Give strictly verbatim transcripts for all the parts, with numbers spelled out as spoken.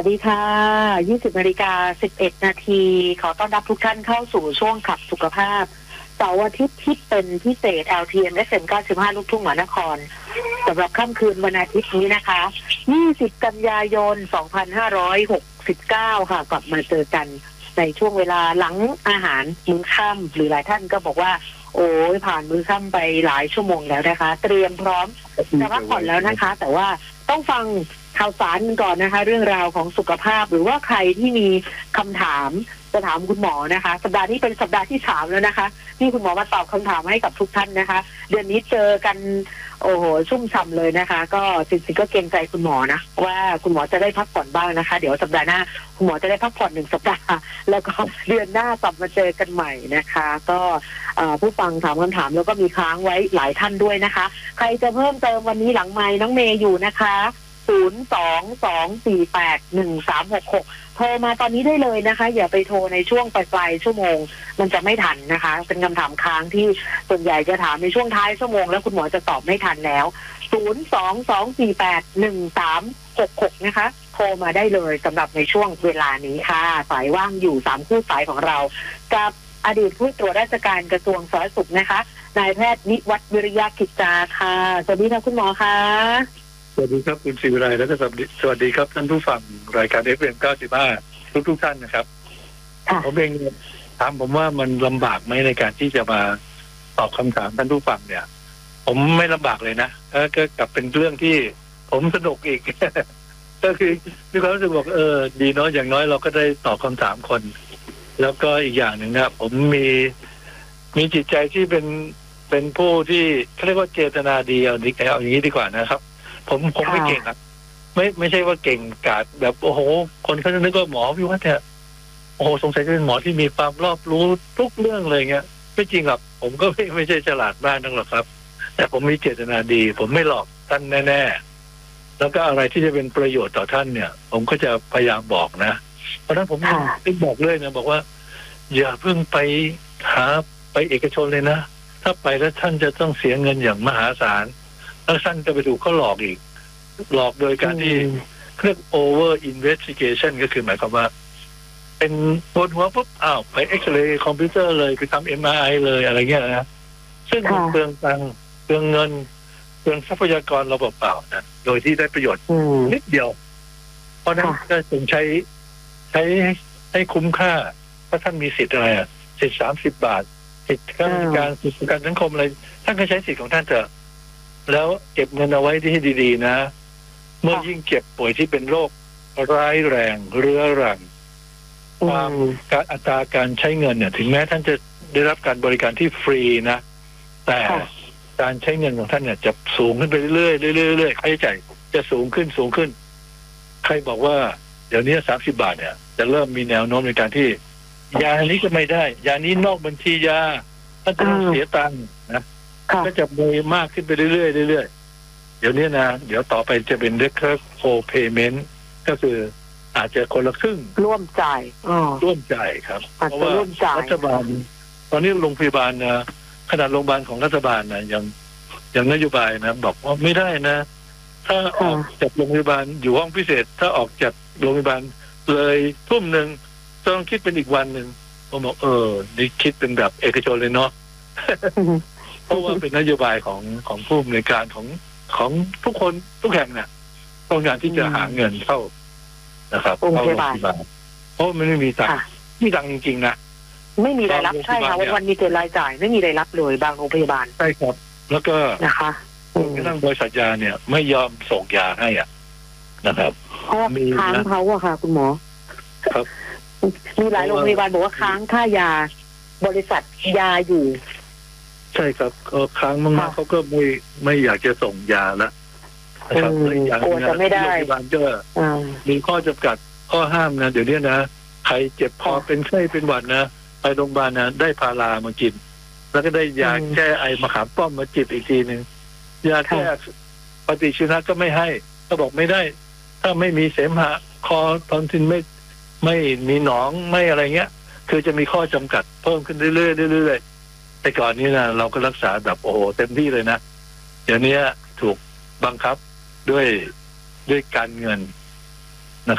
วัสดีค่ะ ยี่สิบนาฬิกาสิบเอ็ดนาทีขอต้อนรับทุกท่านเข้าสู่ช่วงขับสุขภาพเสาร์อาทิตย์ที่เป็นพิเศษ แอล ที เอ็ม เอฟ เอ็ม เก้าสิบห้า ลูกทุ่งมหานครสำหรับค่ำคืนวันอาทิตย์นี้นะคะยี่สิบกันยายนสองพันห้าร้อยหกสิบเก้าค่ะกลับมาเจอกันในช่วงเวลาหลังอาหารมื้อค่ำหรือหลายท่านก็บอกว่าโอ้ยผ่านมื้อค่ำไปหลายชั่วโมงแล้วนะคะเตรียมพร้อมจะพักผ่อนแล้วนะคะแต่ว่าต้องฟังข่าวสารกันก่อนนะคะเรื่องราวของสุขภาพหรือว่าใครที่มีคำถามจะถามคุณหมอนะคะสัปดาห์นี้เป็นสัปดาห์ที่สามแล้วนะคะที่คุณหมอมาตอบคำถามให้กับทุกท่านนะคะเดือนนี้เจอกันโอ้โหชุ่มฉ่ำเลยนะคะก็จริงๆก็เกรงใจคุณหมอนะว่าคุณหมอจะได้พักผ่อนบ้างนะคะเดี๋ยวสัปดาห์หน้าคุณหมอจะได้พักผ่อนหนึ่งสัปดาห์แล้วก็เดือนหน้ากลับมาเจอกันใหม่นะคะก็ผู้ฟังถามคำถามแล้วก็มีค้างไว้หลายท่านด้วยนะคะใครจะเพิ่มเติมวันนี้หลังไมค์น้องเมย์อยู่นะคะศูนย์ สอง สอง สี่ แปด หนึ่ง สาม หก หกโทรมาตอนนี้ได้เลยนะคะอย่าไปโทรในช่วงปลายๆชั่วโมงมันจะไม่ทันนะคะเป็นคำถามค้างที่ส่วนใหญ่จะถามในช่วงท้ายชั่วโมงแล้วคุณหมอจะตอบไม่ทันแล้วศูนย์ สอง สอง สี่ แปด หนึ่ง สาม หก หกนะคะโทรมาได้เลยสำหรับในช่วงเวลานี้ค่ะสายว่างอยู่สามคู่สายของเรากับอดีตผู้ตรวจราชการกระทรวงสาธารณสุขนะคะนายแพทย์นิวัฒน์วิริยะกิจจาค่ะสวัสดีค่ะคุณหมอค่ะสวัสดีครับคุณศิวิไลและก็สวัสดีครับท่านผู้ฟังรายการ เอฟ เอ็ม เก้าสิบห้า ทุกทุกท่านนะครับผมเองถามผมว่ามันลำบากไหมในการที่จะมาตอบคำถามท่านผู้ฟังเนี่ยผมไม่ลำบากเลยนะก็กลับเป็นเรื่องที่ผมสนุกอีก ก็คือมีความรู้สึกบอกเออดีเนาะอย่างน้อยเราก็ได้ตอบคำถามคน แล้วก็อีกอย่างหนึ่งนะผมมีมีจิตใจที่เป็นเป็นผู้ที่เขาเรียกว่าเจตนาดีเอาเอาอย่างนี้ดีกว่านะครับผมผมไม่เก่งครับไม่ไม่ใช่ว่าเก่งกาจแบบโอ้โหคนเขาจะนึกว่าหมอวิวัฒน์เนี่ยโอ้โหสงสัยจะเป็นหมอที่มีความรอบรู้ทุกเรื่องเลยเงี้ยไม่จริงครับผมก็ไม่ไม่ใช่ฉลาดมากนักหรอกครับแต่ผมมีเจตนาดีผมไม่หลอกท่านแน่ๆแล้วก็อะไรที่จะเป็นประโยชน์ต่อท่านเนี่ยผมก็จะพยายามบอกนะเพราะฉะนั้นผมได้บอกเลยนะบอกว่าอย่าเพิ่งไปหาไปเอกชนเลยนะถ้าไปแล้วท่านจะต้องเสียเงินอย่างมหาศาลแล้วท่านจะไปถูกเขาหลอกอีกหลอกโดยการที่เรียก over investigation ก็คือหมายความว่าเป็นปวดหัวปุ๊บอ้าวไปเอ็กซเรย์คอมพิวเตอร์เลยไปทำ เอ็ม อาร์ ไอ เลยอะไรเงี้ยนะซึ่งเปลืองตังค์เปลืองเงินเปลืองทรัพยากรเราเปล่าๆนะโดยที่ได้ประโยชน์นิดเดียวเพราะนั้นก็จึงใช้ใช้ให้คุ้มค่าเพราะท่านมีสิทธิ์อะไรอ่ะสิทธิ์สามสิบบาทสิทธิ์การสิทธิประกันสังคมอะไรท่านก็ใช้สิทธิ์ของท่านเถอะแล้วเก็บเงินเอาไว้ที่ดีๆนะเมื่อยิ่งเจ็บป่วยที่เป็นโรคร้ายแรงเรื้อรังความการอัตราการใช้เงินเนี่ยถึงแม้ท่านจะได้รับการบริการที่ฟรีนะแต่การใช้เงินของท่านเนี่ยจะสูงขึ้นไปเรื่อยๆเรื่อยๆเรื่อยๆค่าใช้จ่ายจะสูงขึ้นสูงขึ้นใครบอกว่าเดี๋ยวนี้สามสิบบาทเนี่ยจะเริ่มมีแนวโน้มในการที่ยานี้ก็ไม่ได้ยานี้นอกบัญชียาท่านจะต้องเสียตังค์นะก็จะมีมากขึ้นไปเรื่อยๆเรื่อยๆเดี๋ยวนี้นะเดี๋ยวต่อไปจะเป็น recurrent co-payment ก็คืออาจจะคนละครึ่งร่วมจ่ายร่วมจ่ายครับเพราะว่ารัฐบาลตอนนี้โรงพยาบาลนะขนาดโรงพยาบาลของรัฐบาลนะยังยังนโยบายนะบอกว่าไม่ได้นะถ้าออกจากโรงพยาบาลอยู่ห้องพิเศษถ้าออกจากโรงพยาบาลเลยทุ่มหนึ่งต้องคิดเป็นอีกวันหนึ่งผมบอกเออนี่คิดเป็นแบบเอกชนเลยเนาะเพราะว่าเป็นนโยบายของของผู้อำนวยการของของทุกคนทุกแห่งเนี่ยต้องการที่จะหาเงินเข้านะครับเข้าโรงพยาบาลเพราะมันไม่มีตังค์มีตังค์จริงๆนะไม่มีรายรับใช่ค่ะวันมีแต่รายจ่ายไม่มีรายรับเลยบางโรงพยาบาลใช่ครับแล้วก็นะคะกระทั่งบริษัทยาเนี่ยไม่ยอมส่งยาให้อ่ะนะครับเพราะค้างเขาอะค่ะคุณหมอครับมีหลายโรงพยาบาลบอกว่าค้างค่ายาบริษัทยาอยู่ใช่ครับก็ค้างมากๆเขาก็ไม่ไม่อยากจะส่งยาแล้วนะครับอย่างนี้โรงพยาบาลก็มีข้อจำกัดข้อห้ามนะเดี๋ยวนี้นะใครเจ็บคอเป็นไข้เป็นหวัดนะไปโรงพยาบาลนะได้พารามากินแล้วก็ได้ยาแก้ไอมะขามป้อมมาจิบอีกทีหนึ่งยาแก้ปฏิชีวนะก็ไม่ให้ก็บอกไม่ได้ถ้าไม่มีเสมหะคอทอนซิลไม่ไม่มีหนองไม่อะไรเงี้ยคือจะมีข้อจำกัดเพิ่มขึ้นเรื่อยๆเรื่อยๆแต่ก่อนนี้นะเราก็รักษาแบบโอ้โหเต็มที่เลยนะเดี๋ยวนี้ถูกบังคับด้วยด้วยการเงินนะครับ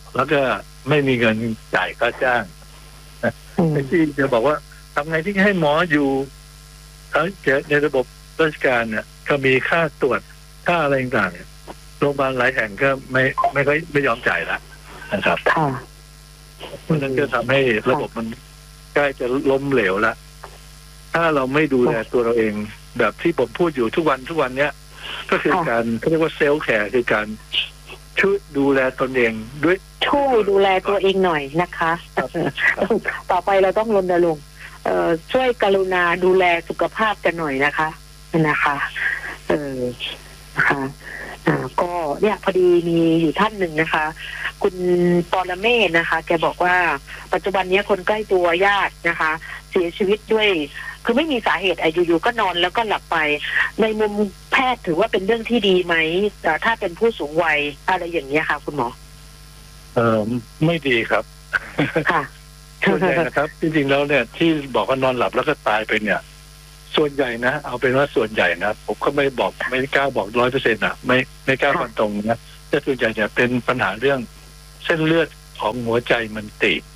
แล้วก็ไม่มีเงินจ่ายค่าจ้างที่จะบอกว่าทำไงที่ให้หมออยู่ทั้งในระบบราชการเนี่ยก็มีค่าตรวจค่าอะไรต่างๆโรงพยาบาลหลายแห่งก็ไม่ไม่ค่อยไม่ยอมจ่ายละนะครับเพราะนั้นก็ทำให้ระบบมันใกล้จะล้มเหลวละถ้าเราไม่ดูแลตัวเราเองแบบที่ผมพูดอยู่ทุกวันทุกวันเนี้ยก็คือการเขาเรียกว่าเซลฟ์แคร์คือการช่วยดูแลตนเองด้วยช่วยดูแลตัวเองหน่อยนะคะต่อไปเราต้องรณรงค์ช่วยกรุณาดูแลสุขภาพกันหน่อยนะคะนะคะเออนะคะอ่าก็เนี่ยพอดีมีอยู่ท่านหนึ่งนะคะ คุณปรเมศนะคะ แกบอกว่าปัจจุบันนี้คนใกล้ตัวญาตินะคะ เสียชีวิตด้วยคือไม่มีสาเหตุอยู่ๆก็นอนแล้วก็หลับไปในมุมแพทย์ถือว่าเป็นเรื่องที่ดีไหมถ้าเป็นผู้สูงวัยอะไรอย่างเงี้ยค่ะ คุณหมอเออไม่ดีครับค่ะส่วนใหญ่นะครับจริงๆแล้วเนี่ยที่บอกว่านอนหลับแล้วก็ตายไปเนี่ยส่วนใหญ่นะเอาเป็นว่าส่วนใหญ่นะผมก็ไม่บอกไม่กล้าบอกร้อยเปอร์เซ็นต์อ่ะไม่ไม่กล้าฟันตรงนะแต่ส่วนใหญ่เนี่ยเป็นปัญหาเรื่องเส้นเลือดของหัวใจมันตีบ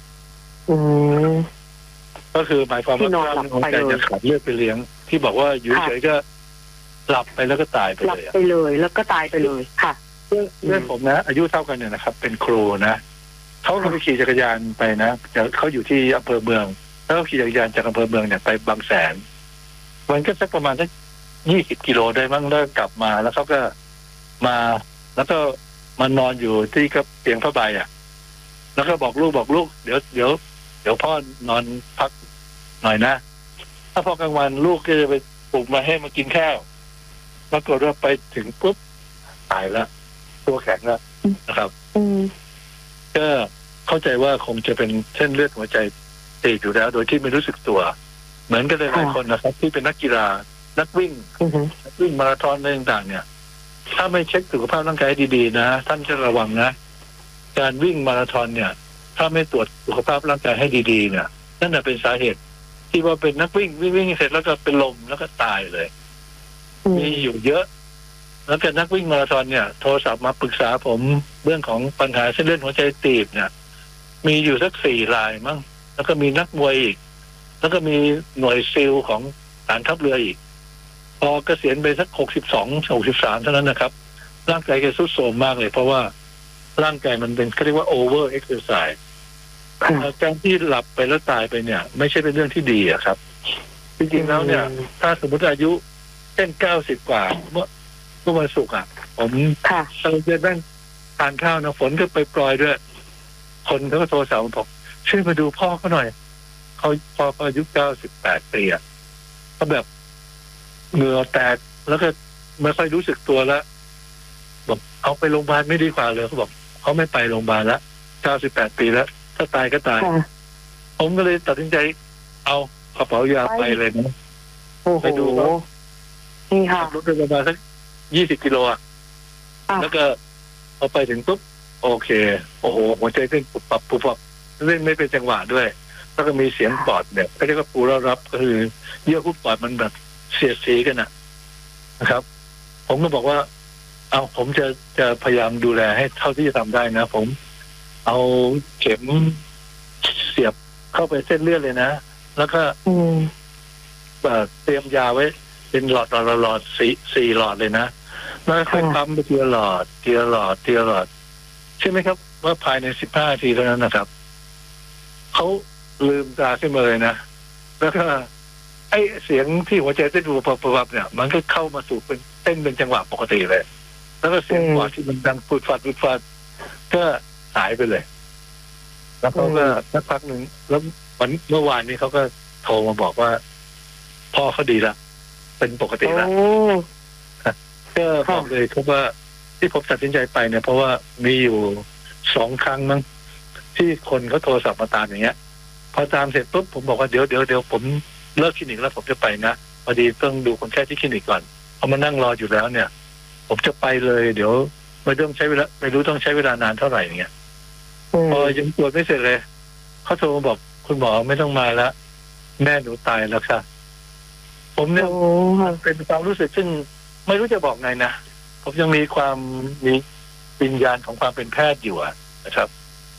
ก็คือหมายความว่ากล้ามหัวใจจะขาดเลือดไปเลี้ยงที่บอกว่าอยู่เฉยก็หลับไปแล้วก็ตายไปเลยหลับไปเลยแล้วก็ตายไปเลยค่ะเพื่อนผมนะอายุเท่ากันเนี่ยนะครับเป็นครูนะเขาก็ไปขี่จักรยานไปนะเขาอยู่ที่อำเภอเมืองแล้วก็ขี่จักรยานจากอำเภอเมืองเนี่ยไปบางแสนมันก็สักประมาณสักยี่สิบกิโลได้มั้งแล้วกลับมาแล้วเขาก็มาแล้วก็มานอนอยู่ที่กับเตียงผ้าใบอ่ะแล้วก็บอกลูกบอกลูกเดี๋ยวเดี๋ยวเดี๋ยวพ่อนอนพักหน่อยนะถ้าพอกลางวันลูกก็จะไปปลุกมาให้มากินข้าวปรากฏว่าไปถึงปุ๊บตายแล้วตัวแข็งแล้วนะครับก็เข้าใจว่าคงจะเป็นเส้นเลือดหัวใจตีบอยู่แล้วโดยที่ไม่รู้สึกตัวเหมือนกันหลายคนนะครับที่เป็นนักกีฬานักวิ่งนักวิ่งมาราธอนอะไรต่างๆเนี่ยถ้าไม่เช็คสุขภาพร่างกายดีๆนะท่านจะระวังนะการวิ่งมาราธอนเนี่ยถ้าไม่ตรวจสุขภาพร่างกายให้ดีๆเนี่ยนั่นแหละเป็นสาเหตุที่ว่าเป็นนักวิ่งวิ่งวิ่งเสร็จแล้วก็เป็นลมแล้วก็ตายเลยมีอยู่เยอะแล้วเป็นนักวิ่งมาราธอนเนี่ยโทรศัพท์มาปรึกษาผมเรื่องของปัญหาเส้นเลือดหัวใจตีบเนี่ยมีอยู่สักสี่รายมั้งแล้วก็มีนักมวยอีกแล้วก็มีหน่วยซิลของฐานทัพเรืออีกพอเกษียณไปสักหกสิบสองหกสิบสามเท่านั้นนะครับร่างกายแกทรุดโทรมมากเลยเพราะว่าร่างกายมันเป็นเขาเรียกว่าโอเวอร์เอ็กซ์เซอร์ไซส์การที่หลับไปแล้วตายไปเนี่ยไม่ใช่เป็นเรื่องที่ดีอะครับจริงๆแล้วเนี่ยถ้าสมมติอายุเช่นเก้าสิบกว่าเมื่อเมื่อวันศุกร์อ่ะผมเราจะนั่งทานข้าวนะฝนก็ไปปล่อยด้วยคนเขาก็โทรศัพท์บอกช่วยมาดูพ่อเขาหน่อยเขาพ่อเขาอายุเก้าสิบแปดปีอ่ะเขาแบบเหงื่อแตกแล้วก็ไม่ค่อยรู้สึกตัวแล้วบอกเอาไปโรงพยาบาลไม่ดีกว่าเลยเขาบอกเขาไม่ไปโรงพยาบาลแล้วเก้าสิบแปดปีแล้วถ้าตายก็ตายผมก็เลยตัดสินใจเอากระเป๋ายาไปเลยนะไปดูเขาขับรถไปประมาณสักยี่สิบกิโลอ่ะแล้วก็พอไปถึงปุ๊บโอเคโอ้โหหัวใจเต้นปุบปับปุบปับเล่นไม่เป็นจังหวะด้วยแล้วก็มีเสียงปอดแบบเขาเรียกว่าปูระรับก็คือเยื่อหุ้มปอดมันแบบเสียดสีกันนะนะครับผมก็บอกว่าเอาผมจะจะพยายามดูแลให้เท่าที่จะทำได้นะผมเอาเข็มเสียบเข้าไปเส้นเลือดเลยนะแล้วก็เตรียมยาไว้เป็นหลอดหลอดหลอดสี่สี่หลอดเลยนะแล้วค่อยปั๊มไปทีละหลอดทีละหลอดทีละหลอดใช่ไหมครับว่าภายในสิบห้านาทีเท่านั้นนะครับเขาลืมตาขึ้นมาเลยนะแล้วก็ไอ้เสียงที่หัวใจเต้นรัวปับๆเนี่ยมันก็เข้ามาสู่เป็นเต้นเป็นจังหวะปกติเลยแล้วก็เสียงปอดที่มันดังปุดฟัดปุดฟัดก็หายไปเลยแล้วเขาก็สักพักหนึ่งแล้ววันเมื่อวานนี้เขาก็โทรมาบอกว่าพ่อเขาดีละเป็นปกติละก็บอกเลยครับว่าที่ผมตัดสินใจไปเนี่ยเพราะว่ามีอยู่สองครั้งมั้งที่คนเขาโทรศัพท์มาตามอย่างเงี้ยพอตามเสร็จปุ๊บผมบอกว่าเดี๋ยวเดี๋ยวเดี๋ยวผมเลิกคลินิกแล้วผมจะไปนะพอดีต้องดูคนไข้ที่คลินิกก่อนพอมานั่งรออยู่แล้วเนี่ยผมจะไปเลยเดี๋ยวไม่ต้องใช้เวลาไม่รู้ต้องใช้เวลานานเท่าไหร่อย่างเงี้ยพอยังตรวจไม่เสร็จเลยเขาโทรมาบอกคุณหมอไม่ต้องมาแล้วแม่หนูตายแล้วค่ะผมเนี่ยเป็นความรู้สึกซึ่งไม่รู้จะบอกไงนะผมยังมีความมีวิญญาณของความเป็นแพทย์อยู่นะครับ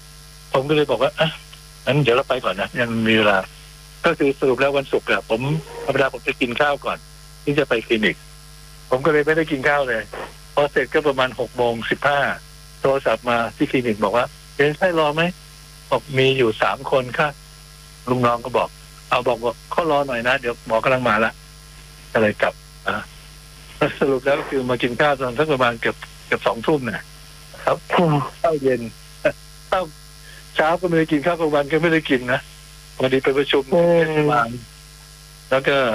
ผมก็เลยบอกว่าอ่ะงั้นเดี๋ยวเราไปก่อนนะยังมีเวลาก็คือสรุปแล้ววันศุกร์อะผมธรรมดาผมจะกินข้าวก่อนที่จะไปคลินิกผมก็เลยไม่ได้กินข้าวเลยพอเสร็จก็ประมาณหกโมงสิบห้าโทรศัพท์มาที่คลินิกบอกว่าเดี๋ยวให้รอไหมบอกมีอยู่สามคนค่ะลุงน้องก็บอกเอาบอกว่าเขารอหน่อยนะเดี๋ยวหมอกำลังมาละก็เลยกลับอ่ะสรุปแล้วก็คือมากินข้าวตอนสักประมาณเกือบเกือบสองทุ่มนะครับข้าวเย็นข้าวเช้าก็ไม่ได้กินข้าวกลางวันก็ไม่ได้กินนะวันนี้ไปประชุมเทศบาลแล้วก็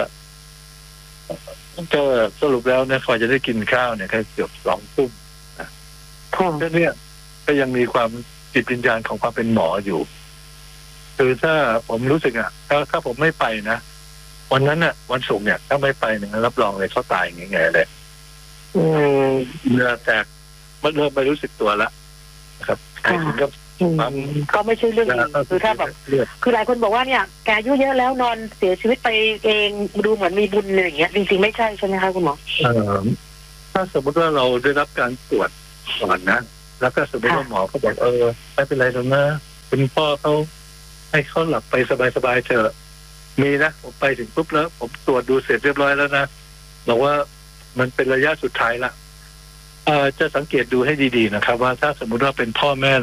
ก็สรุปแล้วเนี่ยพอจะได้กินข้าวเนี่ยก็เกือบสองทุ่มนะก็เนี่ยก็ยังมีความจิตวิญญาณของความเป็นหมออยู่คือถ้าผมรู้สึกอ่ะถ้าถ้าผมไม่ไปนะวันนั้นอ่ะวันศุกร์เนี่ยถ้าไม่ไปเนี่ยรับรองเลยเขาตายอย่างเงี้ยเลยเนื้อแตกมันเริ่มไม่รู้สึกตัวละนะครับก็ก็ไม่ใช่เรื่องดีคือถ้าแบบคือหลายคนบอกว่าเนี่ยแกอายุเยอะแล้วนอนเสียชีวิตไปเองดูเหมือนมีบุญอะไรอย่างเงี้ยจริงๆไม่ใช่ใช่ไหมคะคุณหมอถ้าสมมติว่าเราได้รับการตรวจก่อนนะแล้วก็สมมติว่าหมอเขาบอกเออไม่เป็นไรหรอกนะคุณพ่อเขาให้เขาหลับไปสบายๆเถอะมีนะผมไปถึงปุ๊บแล้วผมตรวจดูเสร็จเรียบร้อยแล้วนะบอกว่ามันเป็นระยะสุดท้ายละจะสังเกตดูให้ดีๆนะครับว่าถ้าสมมติว่าเป็นพ่อแม่